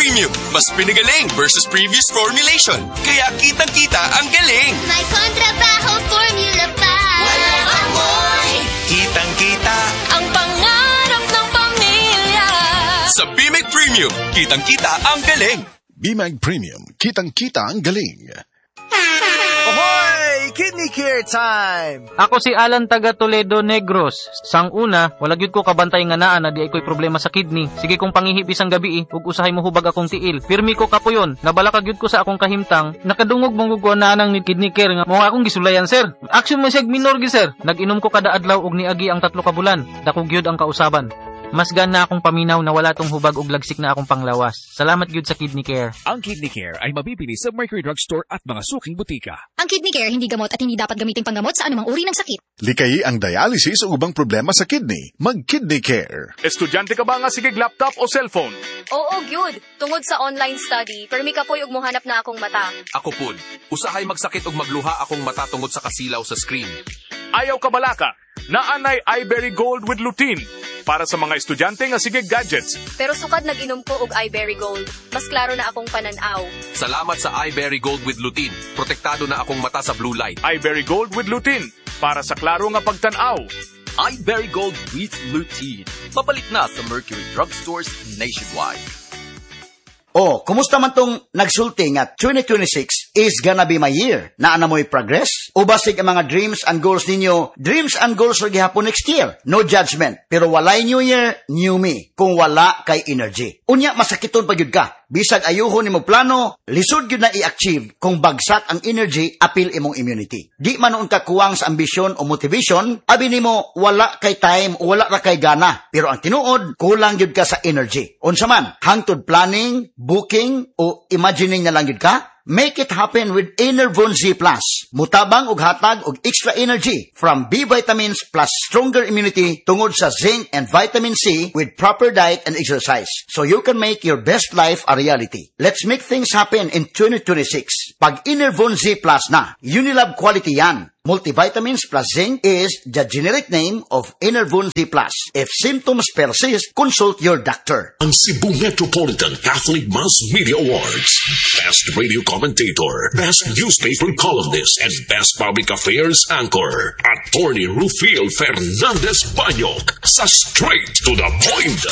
Premium. Mas pinagaling versus previous formulation. Kaya kitang-kita ang galing. May kontrabaho formula pa. Walang amoy. Kitang-kita Ang pangarap ng pamilya. sa Bimig Premium. Kitang-kita ang galing. Bimag Premium. Kitang-kita ang galing. Ahoy! Kidney care time! Ako si Alan taga Toledo Negros. Sang una, wala gyud ko kabantay nga naa na di ay ko'y problema sa kidney. Sige kong pangihip isang gabi ug usahay mo hubag akong tiil. Pirmi ko kapuyon. Nabala gyud ko sa akong kahimtang. Nakadungog mong gugwa na nang ni kidney care nga mo akong gisulayan sir. Action man sig minor gi sir. Nag-inom ko kada adlaw og niagi ang 3 ka bulan. Dako gyud ang kausaban. Mas gana akong paminaw na wala tong hubag og lagsik na akong panglawas. Salamat gyud sa kidney care. Ang Kidney Care ay mabibili sa Mercury Drug Store at mga suking butika. Ang kidney care hindi gamot at hindi dapat gamitin panggamot sa anumang uri ng sakit. Likayi ang dialysis o ubang problema sa kidney. Mag-Kidney Care. Estudyante ka ba nga sigig laptop o cellphone? Oo, gyud. Tungod sa online study, permi ka po'y og mohanap na akong mata. Ako pud, usahay magsakit og magluha akong mata tungod sa kasilaw sa screen. Ayaw ka balaka. Naanay iBerry Gold with lutein para sa mga estudyante nga sigig gadgets. Pero sukad nag-inom ko og iBerry Gold. Mas klaro na akong pananaw. Salamat sa iBerry Gold with lutein. Protektado na akong mata sa blue light. iBerry Gold with lutein para sa klaro nga pagtanaw. iBerry Gold with lutein. Mapalit na sa Mercury Drug Stores nationwide. Oh, kumusta man tong nagsulti nga 2026 is gonna be my year? Naana mo'y progress? O basig ang mga dreams and goals ninyo? Dreams and goals rin gihapon next year. No judgment. Pero walay new year, new me. Kung wala kay energy. Unya, masakiton pa yun ka. Bisag ayuhon nimo plano, lisod yun na i-achieve kung bagsak ang energy, apil imong immunity. Di man noon ka kuwang sa ambisyon o motivation, abi nimo wala kay time o wala ra kay gana. Pero ang tinuod, kulang yun ka sa energy. Unsa man, hangtod planning, booking, o imagining na lang yun ka, make it happen with Enervon Z+. Mutabang og hatag og extra energy from B vitamins plus stronger immunity tungod sa zinc and vitamin C with proper diet and exercise. So you can make your best life a reality. Let's make things happen in 2026. Pag Enervon Z+ na, Unilab quality yan. Multivitamins plus zinc is the generic name of Enervon Z+. If symptoms persist, consult your doctor. Ang Cebu Metropolitan Catholic Mass Media Awards. Best Radio Commentator, Best Newspaper Columnist, and Best Public Affairs Anchor. Attorney Rufil Fernandez Banyok sa Straight to the Point.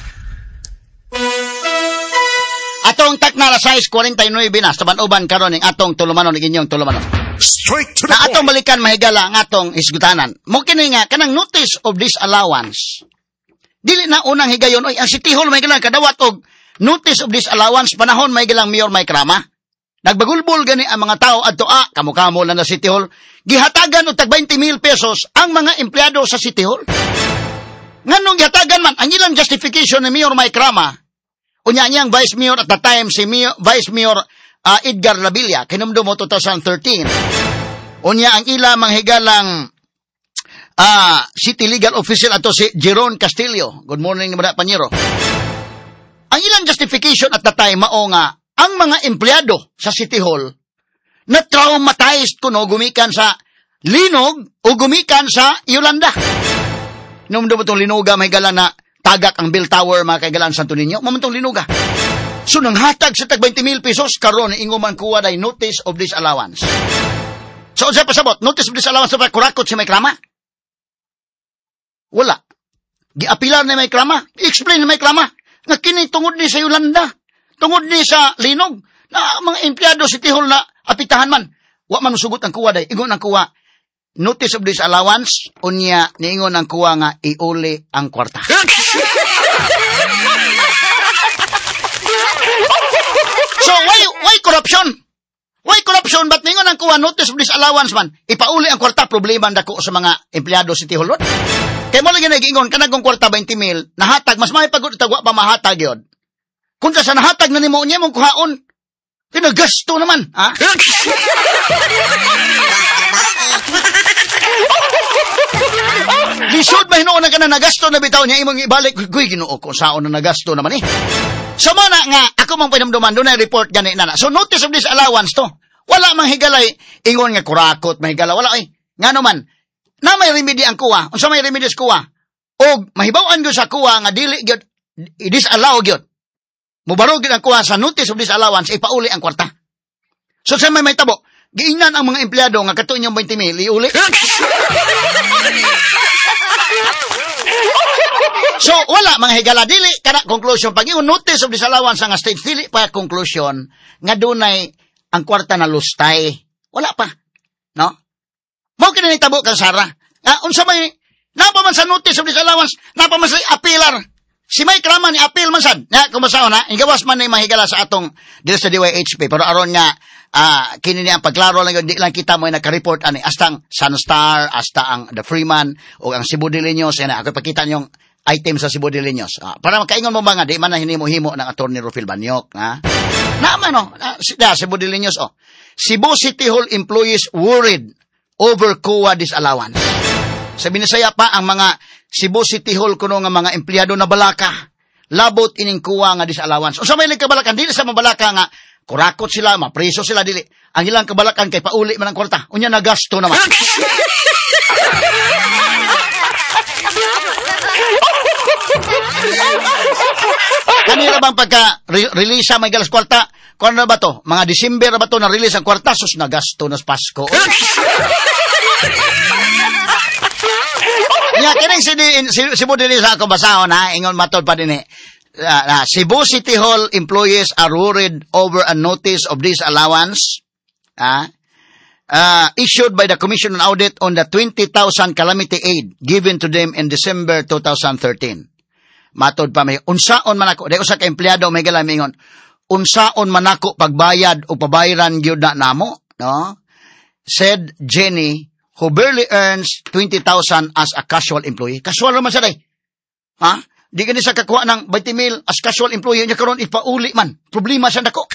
Atong takna size 49 na sa ban-uban karon ning atong tulumanon ning inyong tulumanon. Straight to the na atong balikan mahigala ang atong isgutanan. Mo kini nga kanang notice of disallowance. Dili na unang higayon oy ang City Hall mahigala kadawat og notice of disallowance panahon mahigalang Mayor Mike Rama. Nagbagulbol gani ang mga tao adto kamo-kamo lang na City Hall. Gihatagan og tag 20,000 pesos ang mga empleyado sa City Hall. Nganong gihatagan man ang ilang justification ni Mayor Mike Rama. Unya niyang Vice Mayor at the time si Vice Mayor Edgar Labilla, kinumdum mo 2013. Unya ang ila manghigalang City Legal Official ato si Jeron Castillo. Good morning, mga panyero. Ang ilang justification at the time mao nga ang mga empleyado sa City Hall na traumatized kuno gumikan sa linog o gumikan sa Yolanda. Kinumdum mo itong linuga mahigalang na tagak ang Bell Tower mga kaigalaan Santo Niño. Mamantong linuga. So, nang hatag sa tag 20,000 pesos, karon inguman kuha day notice of disallowance. So, sa pasabot, notice of disallowance sa kurakot si Mike Rama? Wala. Giapilar ni Mike Rama. I-explain ni Mike Rama. Nga kini tungod ni sa Yolanda. Tungod ni sa linog. Na mga empleyado si Tihol na apitahan man. Wa man sugot ang kuha day. Ingon ang kuha. Notice of disallowance. Unya, niingon ang kuha nga iuli ang kwarta. So, why corruption? Why corruption? Ba't ningon ang kuha notice of disallowance man? Ipauli ang kwarta, problema dako sa mga empleyado City Hall. Kaya mo lagi nag-ingon, kanagong kwarta 20,000, nahatag, mas may pagod itagwa pa mahatag yun. Kung sa nahatag na ni mo niya mong kuhaon, pinagasto naman, ha? Lisod ba hinuon na ka na nagasto na bitaw niya imong ibalik? Guy, Ginoo ko, saon na nagasto naman eh. So mana nga, ako mang pinamduman, doon na report gani na. So notice of disallowance to. Wala mang higalay, ingon nga kurakot, may higala, wala eh. Nga naman, na may remedy ang kuha, unsa may remedy sa kuha, o mahibawan ko sa kuha nga dili gyud i-disallow gyud. Mubarog ang kuha sa notice of disallowance, ipauli ang kwarta. So sa may tabo, giingnan ang mga empleyado nga kato inyong 20,000, iuli. So, wala mga higala, dili kana conclusion. Pag yung notice of disallowance nga stage, dili pa conclusion nga dunay ang kwarta na lustay. Wala pa. No? Mao kini tabo kang Sara. Unsa may napaman sa notice of disallowance, napaman sa appealer. Si Mike Raman ni appeal man sad. Kung basaho na, igawas man ni mahigala sa atong dili sa DYHP, pero aron nga kini ni ang pagklaro lang di lang kita mo naka-report ani hasta ang Sunstar, hasta ang The Freeman o ang Cebu Diliños, ako pakita niyong item sa Cebu Diliños. Para makaingon mo ba nga di man na hinimo-himo ng Attorney Rufil Banyok, ha? Naman Cebu Diliños Cebu City Hall employees worried over COA disallowance. Sa Binisaya pa ang mga Cebu City Hall kuno nga mga empleyado na balaka labot ining COA nga disallowance. Unsa may kabalakan dili sa mabalaka nga kurakot sila, mapreso sila dili. Ang ilang kabalakan kay pauli man ang kwarta. Unya na gasto naman. Kanina bang pagka-release may galas kwarta? Kung na ba to? Mga December ba to na-release ang kwarta? Sus na gasto na Pasko. Nya kining Cebu Diliños ako basahon ha, ingon matod pa dinhi. Cebu City Hall employees are worried over a notice of disallowance issued by the Commission on Audit on the 20,000 calamity aid given to them in December 2013. Matod pa may unsaon man ako, usa ka empleyado may galamingon, unsaon man ako pagbayad o pabayaran gyud na namo, no? Said Jenny, who barely earns 20,000 as a casual employee. Casual naman siya day. Ha? Di ka sa kakuha ng 20,000 as casual employee niya karon ipauli man. Problema siya nako.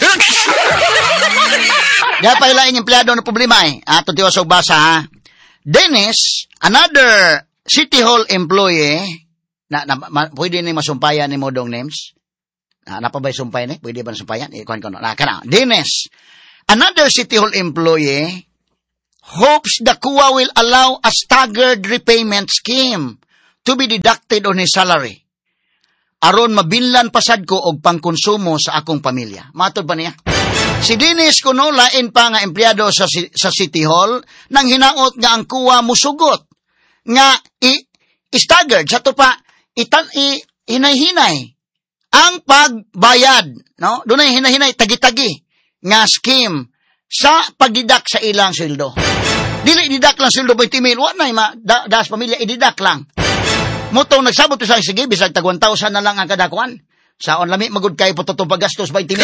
Kaya pa ilaing empleyado na problema Ato tiwa sa basa ha. Dennis, another City Hall employee, pwede ni masumpayan ni modong names? Napabay sumpay ni? Pwede ba nasumpayan? Ikuhan ko no. Dennis, another City Hall employee, hopes the COA will allow a staggered repayment scheme to be deducted on his salary. Aron mabinlan pasad ko og pangkonsumo sa akong pamilya. Matod pa niya. Si Dennis kuno lain pa nga empleyado sa City Hall nang hinaot nga ang COA musugot nga staggered sa to pa hinay-hinay ang pagbayad, no? Dunay hinay-hinay tagi-tagi nga scheme sa pagdidak sa ilang sweldo. Dili didak lang sweldo 20,000, wa nay das pamilya ididak lang. Motong nagsabot sa sige bisag tag 1,000 na lang ang kadakuan. Saon lami magud kay pototong paggastos 20,000.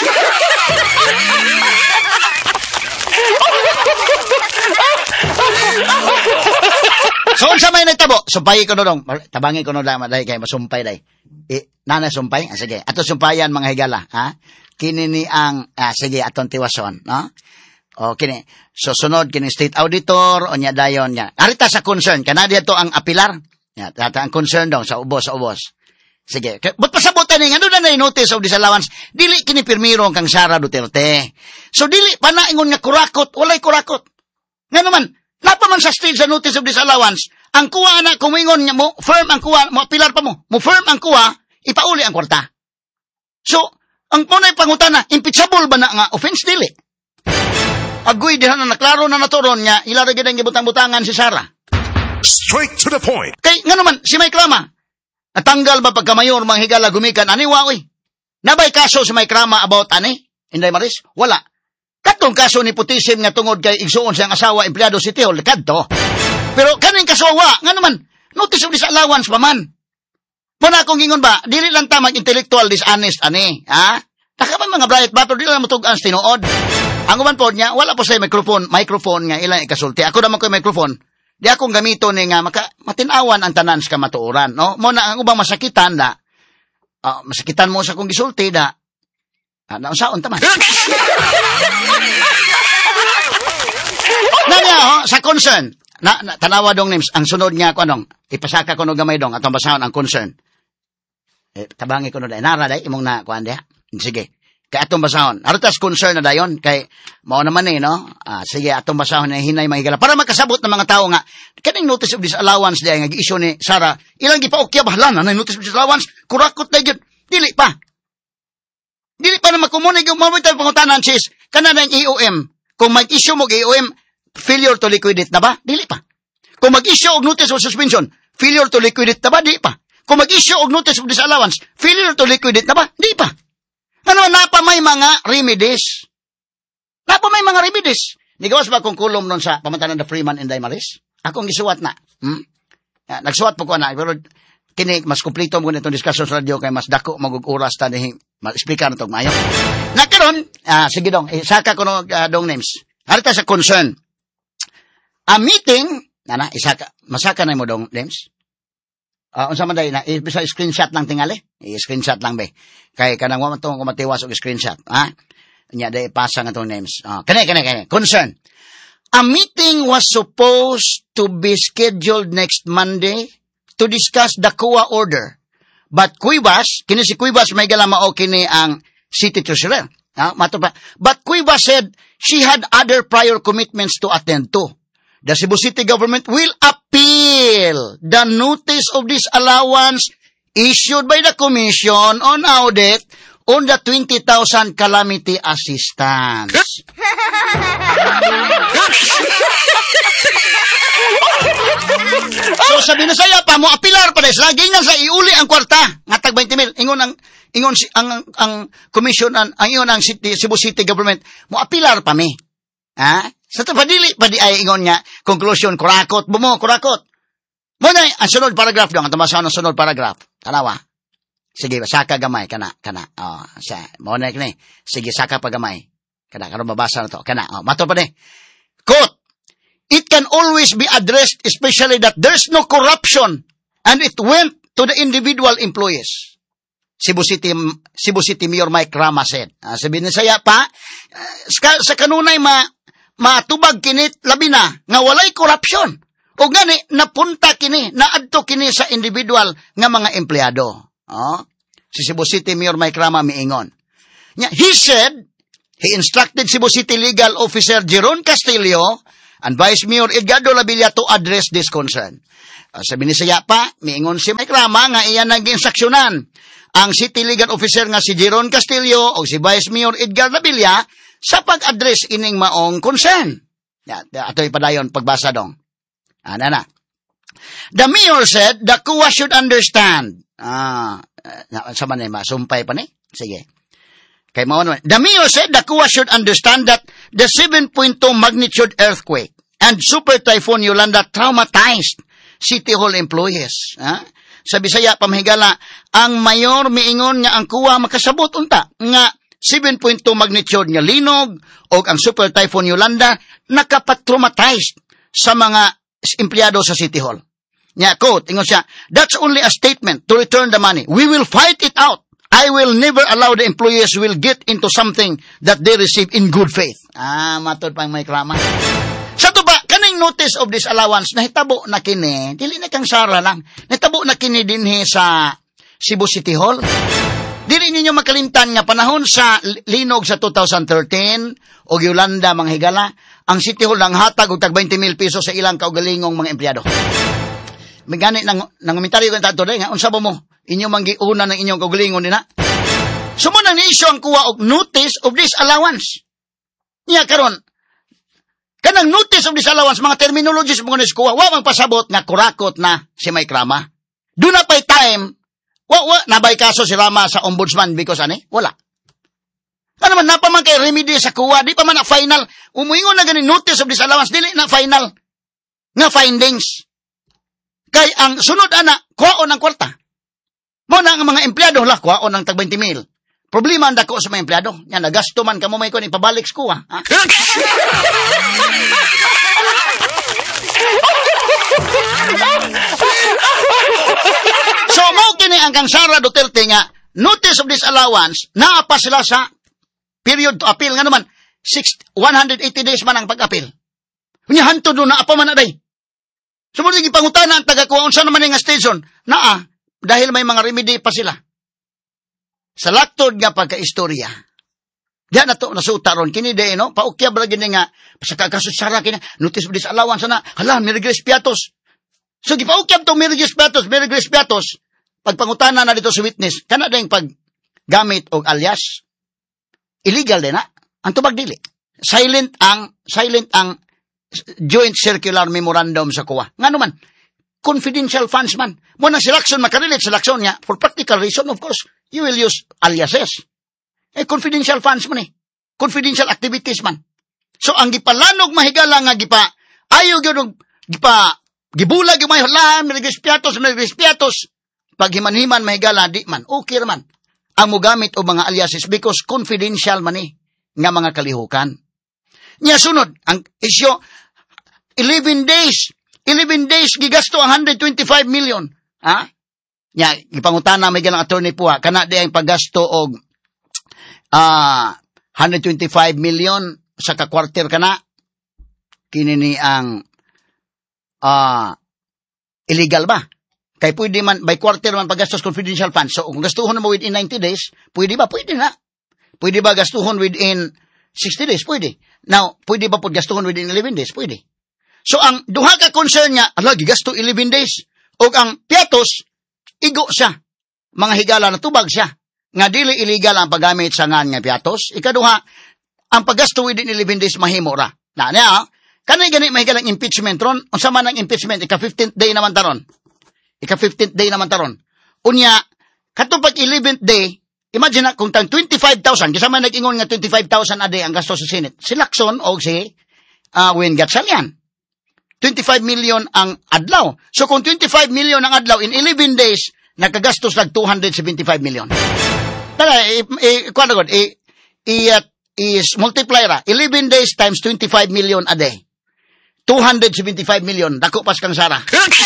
So unsa may nagtabo? Sumpay ko no dong. Tabangi ko no lang dai kay masumpay dai. Nana sumpay? Sige, ato sumpayan mga higala, ha? Kini ni ang sige aton tiwason, no? O kini. So sunod kini state auditor o nya dayon nya. Arita sa concern kanadi to ang apilar. Ya, tata ang concern dong sa ubos. Sige, but pasabutan ni ano na notice of disallowance, dili kini pirmiro kang Sara Duterte. So dili pa na ingon nga kurakot, walay kurakot. Nga naman, napa man sa stage sa notice of disallowance, ang kuha na kumingon nga mo, firm ang kuha, mo pilar pa mo firm ang kuha, ipauli ang kwarta. So, ang punay pangutana, impeachable ba na nga offense dili? Agoy dihan na naklaro na naturon niya, ilaragay ang gibutang-butangan si Sara. Straight to the point. Kay nga naman si Mike Rama, natanggal ba pagkamayor mga higala gumikan ani waoy? Nabay kaso si Mike Rama about ani? Inday Maris? Wala. Katong kaso ni Putisim nga tungod kay igsuon siyang asawa empleyado City Hall kadto. Pero kaning kasowa nga naman notice of disallowance pa man. Muna akong ingon ba, dili lang ta mag-intellectual dishonest ani, ha? Nakaman mga bright bato dili lang matug-an tinuod. Ang uban pod niya wala po sa microphone nga ilang ikasulti. Ako naman ko microphone. Di akong gamito ni nga matinawan ang tanan sa kamatuoran, no? Mo na ang ubang masakitan da. Masakitan mo sa kong gisulti da. Naunsaon taman. Nanya sa concern. Tanawa dong names ang sunod niya ko anong ipasaka ko no gamay dong atong basahon ang concern. Tabangi ko no dai nara dai imong na kuan dia. Sige. Kay atong basahon. Arutas concern na dayon kay mao naman no. Sige atong basahon na hinay mahigala para makasabot ng mga tao nga kaning notice of disallowance dia nga gi-issue ni Sara ilang gipaokya bahlan na notice of disallowance kurakot na gyud dili pa. Dili pa na makumunig yung mga pangutanan, sis, kanang EOM. Kung mag-issue mo EOM, failure to liquidate na ba? Dili pa. Kung mag-issue og notice of suspension, failure to liquidate na ba? Di pa. Kung mag-issue og notice of disallowance, failure to liquidate na ba? Di pa. Ano, napa may mga remedies? Napa may mga remedies? Nigawas ba kung kulom nun sa pamantanan na Freeman and Daimaris? Akong gisuwat na. Nagsuwat po ko na. Pero kini, mas kumplito mo itong discussion sa radio kay mas dako mag-uras ta ni ma-explica na itong mayo. Nakaroon, sige dong, isaka ko no dong names. Harita sa concern. A meeting, masaka na mo dong names? Unsa man day na isa screenshot lang tingali. I-screenshot lang be. Kay kanang wa man tong kumatiwas og screenshot, ha? Nya day pasa nga tong names. Kani. Concern. A meeting was supposed to be scheduled next Monday to discuss the COA order. But Cuevas, kini si Cuevas may galamao kini ang city treasurer. But Cuevas said she had other prior commitments to attend to. The Cebu City government will appeal the notice of disallowance issued by the Commission on Audit on the 20,000 calamity assistance. So sabi na saya pa mo apilar pa des lagi nga sa iuli ang kwarta nga tag 20,000 ingon ang commission ang Cebu City government mo apilar pa mi. Ha? Sa tapadili pa di ay ingon nga conclusion kurakot mo kurakot. Mo na ang sunod paragraph dong ang sunod paragraph. Tanawa. Sige, saka gamay kana. Mo na kini. Sige, saka pa gamay. Kana mabasa na to. Mato pa ni. Quote, it can always be addressed, especially that there's no corruption and it went to the individual employees. Cebu City Mayor Mike Rama said. Sabihin niya saya pa, sa kanunay matubag kinit labi na nga walay corruption. O gani, napunta kini, naadto kini sa individual nga mga empleyado. Si Cebu City Mayor Mike Rama miingon. He said, he instructed Cebu City Legal Officer Jeron Castillo and Vice Mayor Edgardo Labilla to address this concern. Sabi ni saya pa, miingon si Mike Rama nga iyan nag-instruksyonan ang City Legal Officer nga si Jeron Castillo o si Vice Mayor Edgar Labilla sa pag-address ining maong concern. Ato ipadayon pagbasa dong. The mayor said the COA should understand. Sa manema, sumpay pa ni? Sige. Kay mao naman. The mayor said the COA should understand that the 7.2 magnitude earthquake and Super Typhoon Yolanda traumatized City Hall employees. Sa Bisaya, pamahigala, ang mayor miingon nga ang COA makasabot unta nga 7.2 magnitude nga linog o ang Super Typhoon Yolanda nakapatraumatized sa mga empleyado sa City Hall. Quote, ingon siya, that's only a statement to return the money. We will fight it out. I will never allow the employees will get into something that they receive in good faith. Matod pang may krama. Sa to ba, kaning notice of disallowance, nahitabo na kini, dili na kang sara lang, nahitabo na kini dinhi sa Cebu City Hall. Dili ninyo makalimtan nga panahon sa linog sa 2013 o Yolanda mga higala, ang City Hall nang hatag og tag 20,000 pesos sa ilang kaugalingong mga empleyado. May gani nang komentaryo kan tato nga unsa ba mo inyo manggiuna ng inyong kaugalingon dina. Sumo nang ni-issue ang COA og notice of disallowance. Nya karon kanang notice of disallowance mga terminologies mo ni COA wa man pasabot nga kurakot na si Mike Rama. Do na pay time nabay kaso si Rama sa ombudsman because wala. Ano man napaman kay remedy sa COA, di pa man na final. Umuingon na ganin notice of disallowance, dili na final nga findings. Kay ang sunod kuhaon ang kwarta. Mo na ang mga empleyado kuhaon ang tag 20,000. Problema ang dako sa mga empleyado. Yan, nagasto man kamo may ko ipabalik sa COA. So, mo kini ang kang Sara Duterte nga, notice of disallowance, naapa sila sa period to appeal. Nga naman, 180 days man ang pag-appeal. Kunya hanto doon, naapa man na day. Sumunod yung pangutana ang taga-kuha, unsa naman yung station, dahil may mga remedy pa sila. Sa laktod nga pagka-istorya, diyan na to, nasuta ron, kini day, no? Paukyab na gini nga, sa kakasusara kini, notice of disallowance na, Mary Grace Piatos. So, gipaukyab to Mary Grace Piatos, pagpangutana na dito sa witness, kana dahil paggamit o alias, illegal din na. Ang tubag dili. Silent ang joint circular memorandum sa kuha. Nga naman, confidential funds man. Muna selection, makarelate selection niya, for practical reason, of course, you will use aliases. Confidential funds man confidential activities man. So, ang gipalanog mahigala nga ayaw yun, gibulag yung may hulahan, may respiatos, pag himan-himan mahigala, di man, okay naman. Ang mugamit o mga aliases because confidential man nga mga kalihukan. Nya sunod, ang isyo, 11 days, gigasto ang 125 million. Ha? Nya, ipangutana may galang attorney po kana di ang paggasto og 125 million sa kakwarter kana, kinini ang illegal ba? Kay pwede man, by quarter man paggastos confidential funds. So, kung gastuhon mo within 90 days, pwede ba? Pwede na. Pwede ba gastuhon within 60 days? Pwede. Now, pwede ba po gastuhon within 11 days? Pwede. So, ang duha ka concern niya, gasto 11 days. O ang piatos, igo siya. Mga higala na tubag siya. Nga dili illegal ang paggamit sa ngan nga piatos. Ikaduha, ang paggasto within 11 days mahimo ra. Na niya, kanay gani mahigalang impeachment ron. Unsa man ang impeachment, ika-15th day naman taron. Ika-15th day naman taron. Unya, katong pag 11th day, imagine na kung tang 25,000, kasama nag-ingon nga 25,000 a day ang gasto sa Senate. Si Lacson o si Wayne Gatchalian. 25 million ang adlaw. So kung 25 million ang adlaw, in 11 days, nakagastos lang 275 million. Tara, multiply ra. 11 days times 25 million a day. 275 million. Dako pas kang Sara.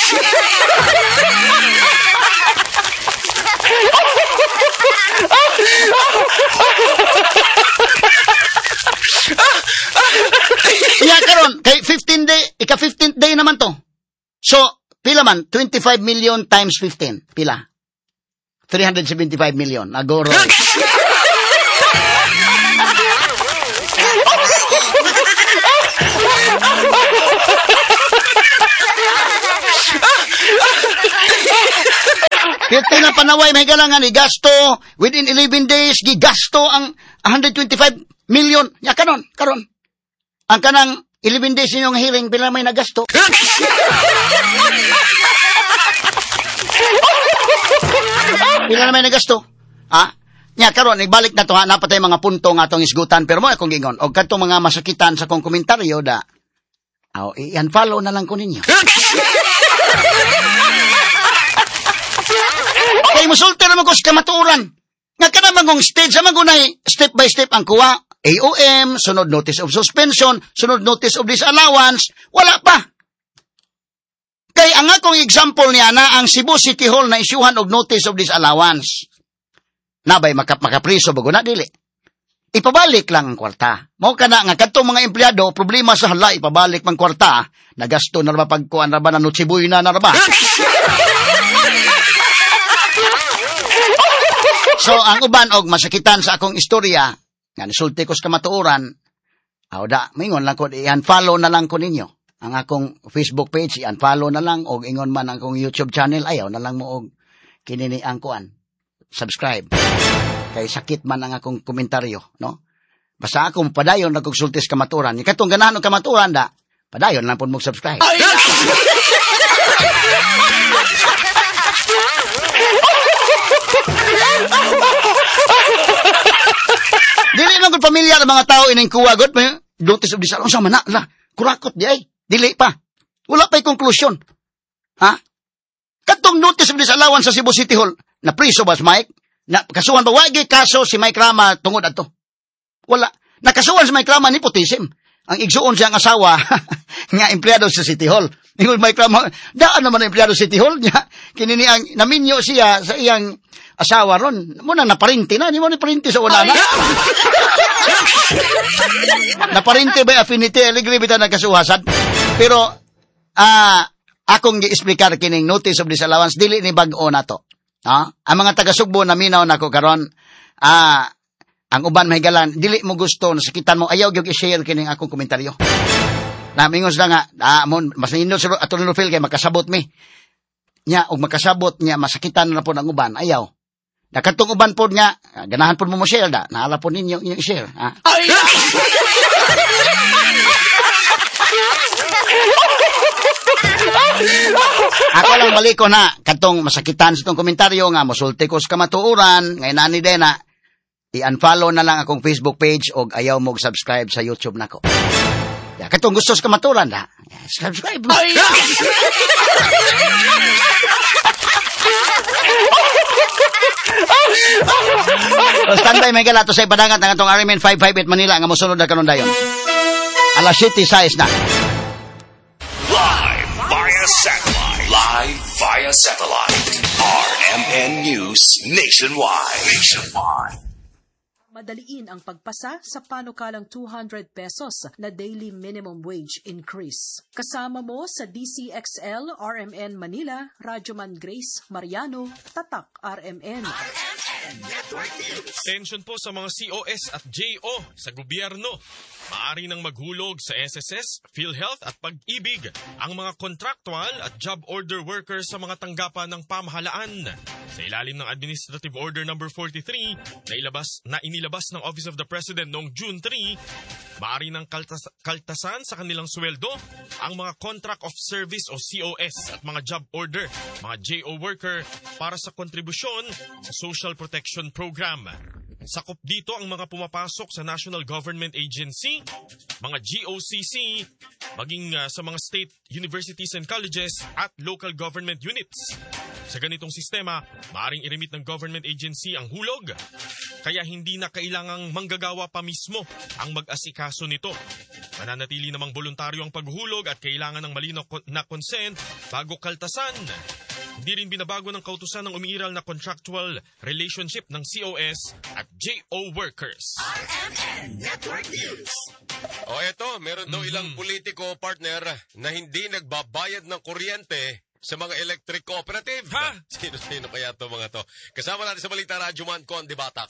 Iya karon kay 15 day, ika-15th day naman to. So, pila man 25 million times 15, pila? 375 million. Agoro. Kaya nga panaway, may galangan, gasto, within 11 days, gigasto ang 125 million. Ya, karon. Ang kanang 11 days ninyong hearing, pila may nagasto. Pila na may nagasto. Ya, karon, ibalik na to, napatay mga punto nga itong isgutan, pero mo akong gingon, o katong mga masakitan sa kong komentaryo, i-unfollow na lang ko ninyo. Kay musulti naman ko sa kamaturan. Nga ka naman kong stage, naman ko na step by step ang kuha. AOM, sunod notice of suspension, sunod notice of disallowance, wala pa. Kay ang akong example niya na ang Cebu City Hall na isyuhan og notice of disallowance. Nabay makapriso bago na dili. Ipabalik lang ang kwarta. Mao kana nga kadtong mga empleyado problema sa hala ipabalik man kwarta, nagasto na ba pagkuan ra ba na nutsibuy na ra ba? So, ang uban og masakitan sa akong istorya, nga nisulti ko sa kamatuoran, mingon lang ko, i-unfollow na lang ko ninyo. Ang akong Facebook page, i-unfollow na lang, og ingon man ang akong YouTube channel, ayaw na lang mo og kinini ang kuan. Subscribe. Kay sakit man ang akong komentaryo, no? Basta akong padayon na kong sulti sa kamatuoran. Ikatong ganahan ng kamatuoran, padayon lang po mag-subscribe. Dili man gud pamilyar ang mga tao ining kuwa gud, notice of disallowance man na, kurakot di ay, dili pa. Wala pa'y konklusyon. Katong notice of disallowance sa Cebu City Hall, na priso ba si Mike? Na kasuhan ba wagi kaso si Mike Rama tungod adto? Wala. Nakasuhan si Mike Rama nepotism. Ang igsuon siyang asawa nga empleyado sa City Hall. Ingon Mike Rama, daan naman ang empleyado sa City Hall niya. Kinini ang naminyo siya sa iyang asawa ron. Muna naparinti na. Hindi mo naparinti sa una na. Naparinti ba affinity? Aligri bita nagkasuhasan. Pero, akong gi-explicar kining notice of disallowance, dili ni bag-o na to. Ang mga taga-Sugbo na minaw na ko karon, ang uban mahigalan, dili mo gusto, nasakitan mo, ayaw gyud i-share kining akong komentaryo. Namingos na nga, mas nindot sa Atty. Rufil kay makasabot mi. Nya, og makasabot niya, masakitan na po ng uban, ayaw. Katong uban po nga, ganahan po mo share da. Naala po ninyo inyong share. Ha? Ako lang maliko na, katong masakitan sa itong komentaryo nga, musulti ko sa kamatuuran, ngayon nani din na, i-unfollow na lang akong Facebook page o ayaw mo subscribe sa YouTube nako. Katong gusto sa kamaturan da, subscribe mo. So, standby may galato sa ipadangat ng atong RMN 558 Manila nga mosunod na kanon dayon. Alas 7:06 na. Live via satellite. RMN News Nationwide. Madaliin ang pagpasa sa panukalang 200 pesos na daily minimum wage increase. Kasama mo sa DCXL, RMN Manila, Radyoman Grace Mariano, Tatak RMN. Tension po sa mga COS at JO sa gobyerno. Maari nang maghulog sa SSS, PhilHealth at Pag-ibig ang mga contractual at job order workers sa mga tanggapan ng pamahalaan. Sa ilalim ng Administrative Order No. 43 na inilabas ng Office of the President noong June 3, maari nang kaltasan sa kanilang sweldo ang mga Contract of Service o COS at mga job order, mga JO worker para sa kontribusyon sa Social Protection Program. Sakop dito ang mga pumapasok sa National Government Agency, mga GOCC, maging sa mga state universities and colleges at local government units. Sa ganitong sistema, maaaring i-remit ng government agency ang hulog, kaya hindi na kailangang manggagawa pa mismo ang mag-asikaso nito. Mananatili namang voluntaryo ang paghulog at kailangan ng malinaw na consent bago kaltasan. Hindi rin binabago ng kautusan ng umiiral na contractual relationship ng COS at JO workers. RMN Network News. O eto, meron daw ilang politiko partner na hindi nagbabayad ng kuryente sa mga electric cooperative. Ha? Sino kaya to mga to? Kasama natin sa Balita Radyoman Conde Batak.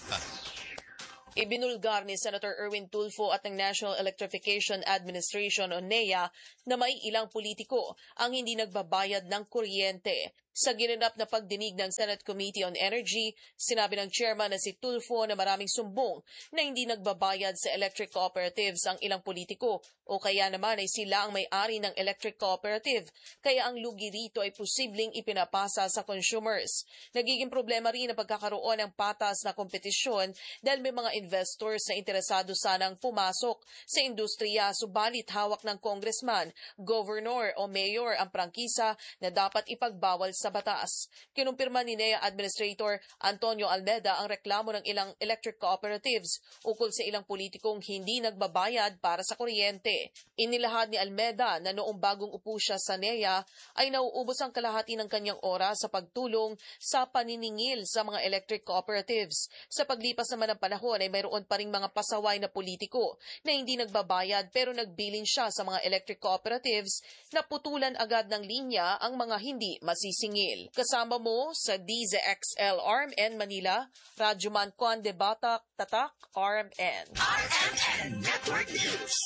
Ibinulgar ni Senator Erwin Tulfo at ng National Electrification Administration o NEA na may ilang politiko ang hindi nagbabayad ng kuryente. Sa ginanap na pagdinig ng Senate Committee on Energy, sinabi ng chairman na si Tulfo na maraming sumbong na hindi nagbabayad sa electric cooperatives ang ilang politiko o kaya naman ay sila ang may-ari ng electric cooperative, kaya ang lugi rito ay posibleng ipinapasa sa consumers. Nagiging problema rin ang pagkakaroon ng patas na kompetisyon dahil may mga investors na interesado sanang pumasok sa industriya, subalit hawak ng congressman, governor o mayor ang prangkisa na dapat ipagbawal sa batas. Kinumpirma ni NEA Administrator Antonio Almeda ang reklamo ng ilang electric cooperatives ukol sa ilang politikong hindi nagbabayad para sa kuryente. Inilahad ni Almeda na noong bagong upo siya sa NEA ay nauubos ang kalahati ng kanyang oras sa pagtulong sa paniningil sa mga electric cooperatives. Sa paglipas naman ng panahon ay mayroon pa ring mga pasaway na politiko na hindi nagbabayad pero nagbilin siya sa mga electric cooperatives na putulan agad ng linya ang mga hindi masisingil. Kasama mo sa DZXL RMN Manila, Radyoman Conde Batak, Tatak RMN. RMN Network News.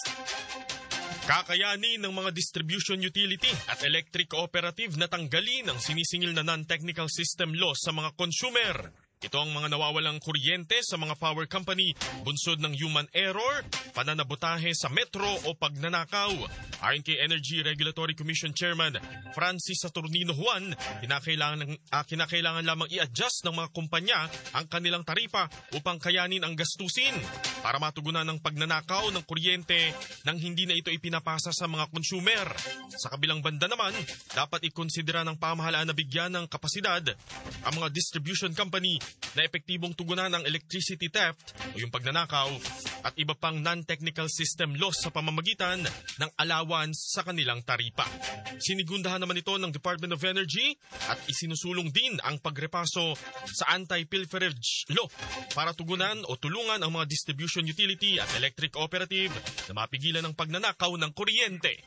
Kakayanin ng mga distribution utility at electric cooperative na tanggalin ang sinisingil na non-technical system loss sa mga consumer. Ito ang mga nawawalang kuryente sa mga power company, bunsod ng human error, pananabotahe sa metro o pagnanakaw. Ayon kay Energy Regulatory Commission Chairman Francis Saturnino Juan, kinakailangan lamang i-adjust ng mga kumpanya ang kanilang taripa upang kayanin ang gastusin para matugunan ang pagnanakaw ng kuryente nang hindi na ito ipinapasa sa mga consumer. Sa kabilang banda naman, dapat ikonsidera ng pamahalaan na bigyan ng kapasidad ang mga distribution company na epektibong tugunan ang electricity theft o yung pagnanakaw at iba pang non-technical system loss sa pamamagitan ng allowance sa kanilang taripa. Sinigundahan naman ito ng Department of Energy at isinusulong din ang pagrepaso sa anti-pilferage law para tugunan o tulungan ang mga distribution utility at electric cooperative na mapigilan ang pagnanakaw ng kuryente.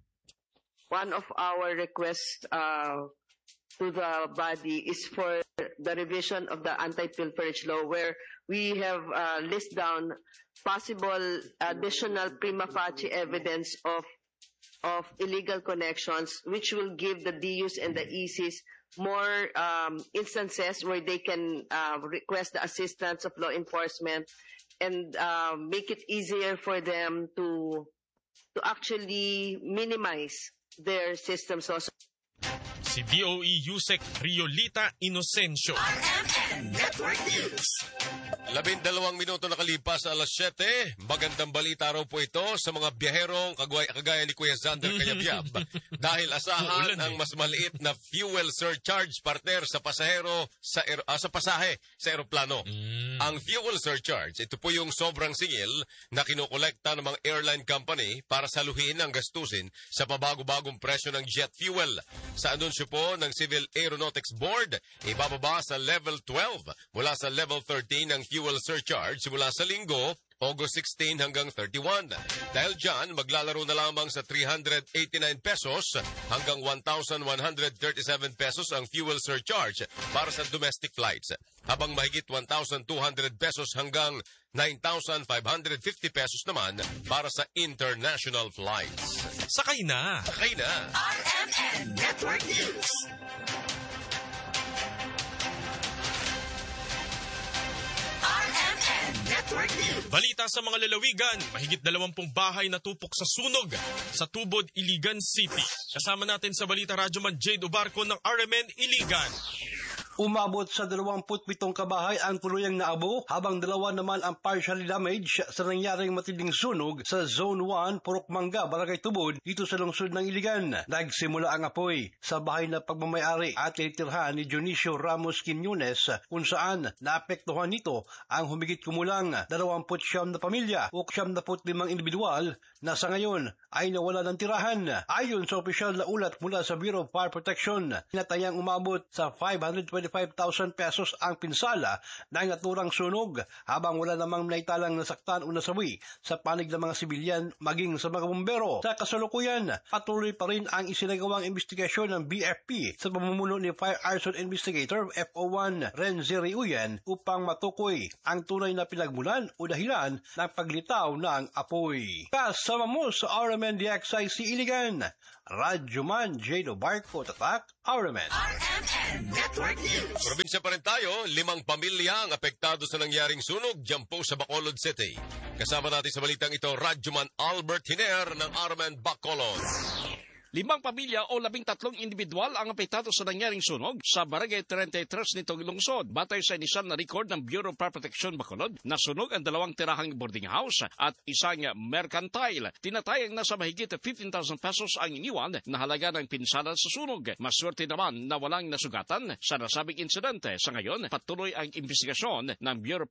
One of our requests to the body is for the revision of the anti-pilferage law, where we have list down possible additional prima facie evidence of illegal connections, which will give the DUs and the ECs more instances where they can request the assistance of law enforcement and make it easier for them to actually minimize their systems also. Si DOE Yusek Riolita Inocencio. RMN Network News. 12 minuto nakalipas alas 7. Magandang balita raw po ito sa mga biyaherong kagaya ni Kuya Zander Kayabyab. Dahil asahan ang mas maliit na fuel surcharge, partner, sa pasahero sa pasahe sa eroplano. Ang fuel surcharge, ito po yung sobrang singil na kinukolekta ng mga airline company para saluhin ang gastusin sa pabago-bagong presyo ng jet fuel. Sa anunsyo po ng Civil Aeronautics Board, ibababa sa level 12 mula sa level 13 ng fuel surcharge simula sa linggo, August 16 hanggang 31. Dahil dyan, maglalaro na lamang sa 389 pesos hanggang 1,137 pesos ang fuel surcharge para sa domestic flights, habang mahigit 1,200 pesos hanggang 9,550 pesos naman para sa international flights. Sakay na! Sakay na! RMN Network News. Network News. Balita sa mga lalawigan, mahigit 20 bahay natupok sa sunog sa Tubod, Iligan City. Kasama natin sa Balita Radyoman Jade Ubarco ng RMN Iligan. Umabot sa 27 kabahay ang tuluyang naabo, habang 2 naman ang partially damaged sa nangyaring matinding sunog sa Zone 1, Purokmanga, Barangay Tubod, dito sa lungsod ng Iligan. Nagsimula ang apoy sa bahay na pagmamayari at tinitirhan ni Dionisio Ramos Quiñones, kung saan naapektuhan nito ang humigit kumulang 29 na pamilya o 75 individual na sa ngayon ay nawala ng tirahan. Ayon sa opisyal na ulat mula sa Bureau of Fire Protection, tinatayang umabot sa 525,000 pesos ang pinsala ng naturang sunog, habang wala namang naitalang nasaktan o nasawi sa panig ng mga sibilyan maging sa mga bumbero. Sa kasalukuyan, patuloy pa rin ang isinagawang investigasyon ng BFP sa pamumuno ni Fire Arson Investigator FO1 Renzi Riuyan upang matukoy ang tunay na pinagmulan o dahilan ng paglitaw ng apoy. Kasama mo sa RMN DXIC Iligan, Radyoman Jade Ubarco, Tatak, RMN. RMN Network News. Probinsya pa rin tayo, 5 pamilya ang apektado sa nangyaring sunog dyan po sa Bacolod City. Kasama natin sa balitang ito, Radyoman Albert Hiner ng RMN Bacolod. 5 pamilya o 13 individual ang apektado sa nangyaring sunog sa Barangay 33 nitong lungsod. Batay sa inisyal na record ng Bureau of Fire Protection Bacolod, nasunog ang 2 tirahang boarding house at isang mercantile. Tinatayang nasa mahigit 15,000 pesos ang iniwan na halaga ng pinsala sa sunog. Maswerte naman na walang nasugatan sa nasabing insidente. Sa ngayon, patuloy ang investigasyon ng Bureau of